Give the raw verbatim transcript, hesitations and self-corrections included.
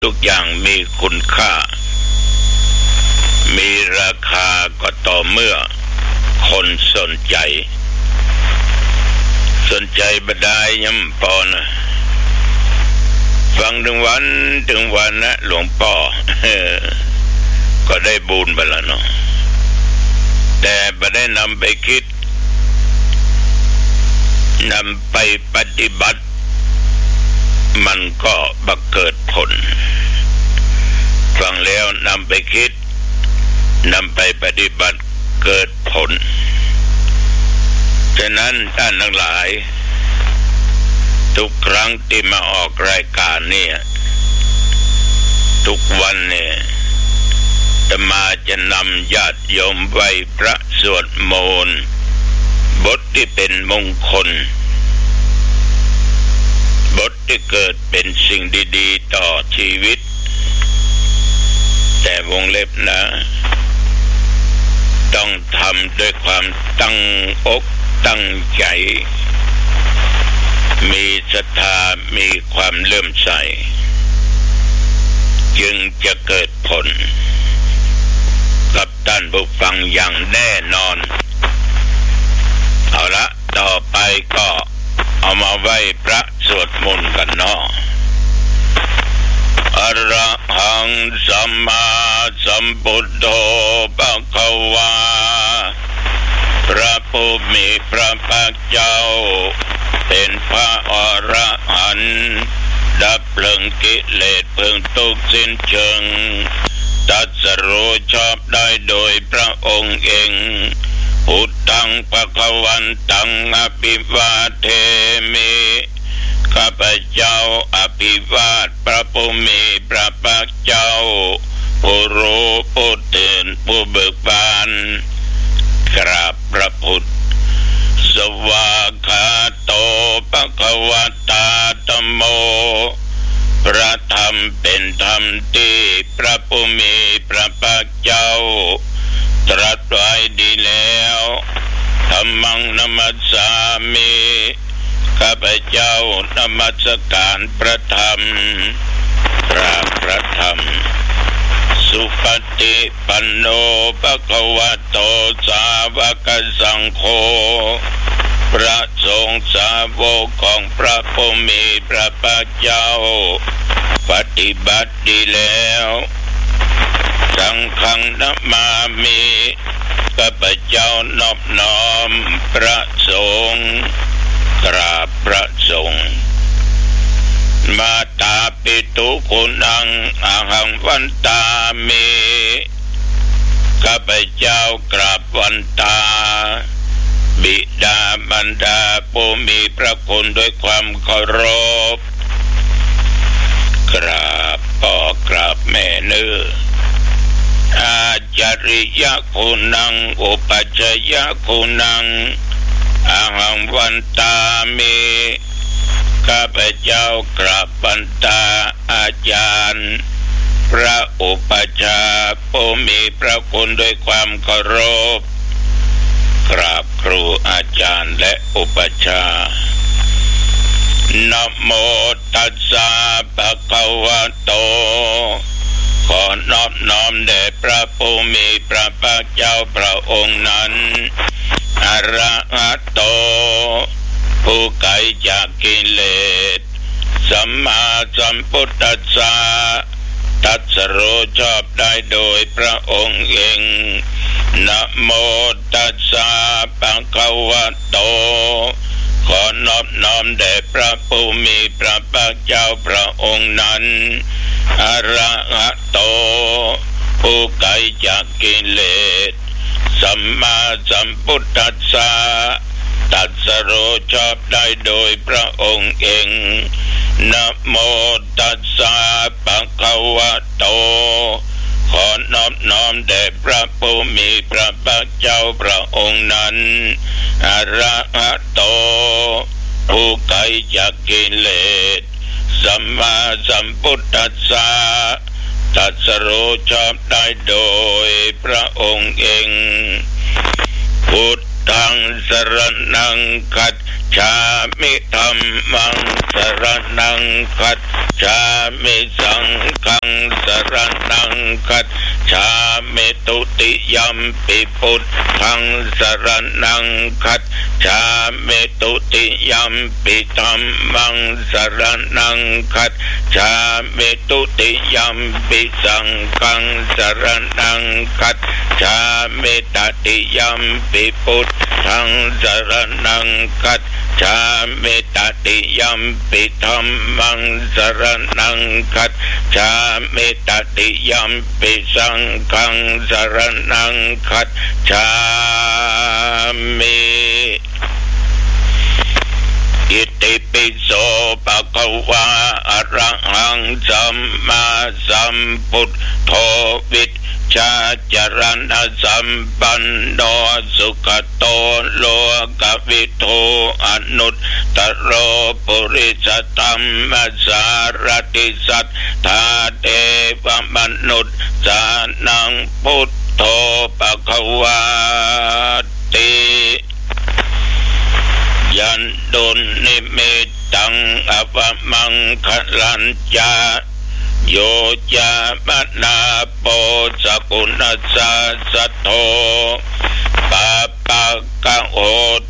ทุกอย่างมีคุณค่ามีราคาก็ต่อเมื่อคนสนใจสนใจบดายยำปอนะฟังถึงวันถึงวันนะหลวงพ่อ ก็ได้บุญไปแล้วเนาะแต่ไม่ได้นำไปคิดนำไปปฏิบัติมันก็บังเกิดผลฟังแล้วนำไปคิดนำไปปฏิบัติเกิดผลฉะนั้นท่านทั้งหลายทุกครั้งที่มาออกรายการเนี่ยทุกวันเนี่ยจะมาจะนำญาติโยมไหว้พระสวดมนต์บทที่เป็นมงคลบทที่เกิดเป็นสิ่งดีๆต่อชีวิตแต่วงเล็บนะต้องทำด้วยความตั้งอกตั้งใจมีศรัทธามีความเลื่อมใสจึงจะเกิดผลกับท่านผู้ฟังอย่างแน่นอนเอาละต่อไปก็เอามาไหว้พระสวดมนต์กันเนาะอะระหังสัมมาสัมพุทโธภะคะวาพระผู้มีพระภาคเจ้าเป็นพระอรหันต์ดับเพลิงกิเลสเพลิงทุกข์สิ้นเชิงตรัสรู้ชอบได้โดยพระองค์เองพุทธังภคะวันตังอภิวาเทมิข้าพเจ้าอภิวาทพระผู้มีพระภาคเจ้าผู้รู้ผู้ตื่นผู้เบิกบานกราบพระพุทธสวากขาโตภคะวตาธัมโมพระธรรมเป็นธรรมที่พระผู้มีพระภาคเจ้าตรัสไว้ดีแล้วธัมมังนัมสสามิข้าพเจ้านมัสการพระธรรมกราบพระธรรมสุปฏิปันโนภควโตสาวกสังโฆพระสงฆ์สาวกของพระผู้มีพระภาคเจ้าปฏิบัติดีแล้วสังฆังนะมามิข้าพเจ้านอบน้อมพระสงฆ์กราบพระสงฆ์มาตาปิตุคุณังอาหังวันตามิข้าพเจ้ากราบวันตาบิดามารดาผู้มีพระคุณด้วยความเคารพกราบพ่อกราบแม่เนื้ออาจาริยคุณังอุปัชฌยคุณังอาหังวันตามิข้าพเจ้ากราบบันตาอาจารย์พระอุปัชฌาย์ผู้มีพระคุณด้วยความเคารพกราบครูอาจารย์และอุปัชฌาย์นะโมตัสสะภะคะวะโตขอนอบน้อมแด่พระผู้มีพระภาคเจ้าพระองค์นั้นอะระหะโตผู้ไกลจากกิเลสสัมมาสัมพุทธัสสะตรัสรู้ชอบได้โดยพระองค์เองนะโมตัสสะภะคะวะโตขอนอบน้อมแด่พระผู้มีพระภาคเจ้าพระองค์นั้นอะระหะโตผู้ไกลจากกิเลสสัมมาสัมพุทธัสสะตรัสรู้ชอบได้โดยพระองค์เองนะโมตัสสะภะคะวะโตขอนอบน้อมแด่พระผู้มีพระภาคเจ้าพระองค์นั้นอะระหะโตผู้ไกลจากกิเลสสัมมาสัมพุทธัสสะตรัสรู้ชอบได้โดยพระองค์เองพุทธังสรณังคัจฉามิธัมมังสรณังคัจฉามิสังฆังสรณังคัจฉามิตุติยัมปิพุทธังสรณังคัจฉามิตุติยัมปิธัมมังสรณังคัจฉามิตุติยัมปิสังฆังสรณังคัจฉามิตติยัมปิพุทธังสรณังคัจฉามิตติยัมปิธัมมังสรณังคัจฉามิตติยัมปิสังฆังสรณังคัจฉามิอิติปิโสภะคะวะอะระหังสัมมาสัมพุทโธวิชชาจรณะสัมปันโนสุขโตโลกวิทูอนุตตโรปุริสธัมมสารติสัทธาเทวมนุษย์สานังพุทโธภะคะวะติยันตุนิมิตตังอภมังคลัญจาโยจามนาโปสกุณสาสโทปะปะกะโห